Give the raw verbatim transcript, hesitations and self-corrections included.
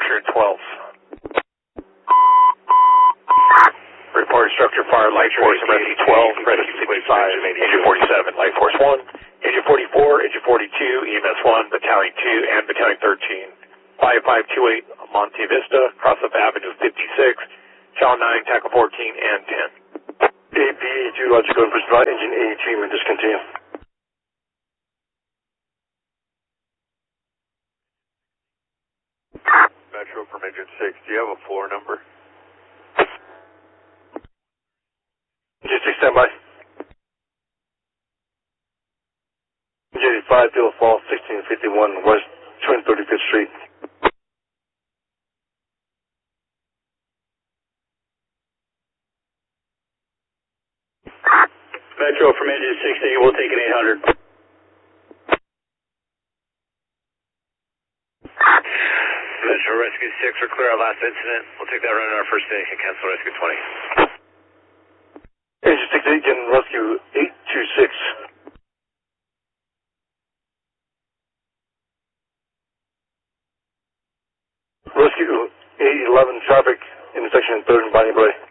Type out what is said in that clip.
structure twelve. Report structure fire, light force, rescue twelve, rescue sixty-five, engine forty-seven, light force one, engine forty-four, engine forty-two, E M S one, battalion two, and battalion thirteen. five five two eight Monte Vista, Crossup Avenue fifty-six, channel nine, tackle fourteen, and ten. A P two, logical input, engine A treatment discontinue. Metro from engine six, do you have a floor number? Engine six, stand by. Engine eighty-five, Deal Falls, sixteen fifty-one West two hundred thirty-fifth Street. Metro from engine sixteen, we'll take an eight hundred. Metro Rescue six, we're clear our last incident. We'll take that run in our first station, cancel Rescue twenty. Engine six eight, can Rescue eight two six. Rescue eight eleven, traffic, intersection third and Bonnie Bray.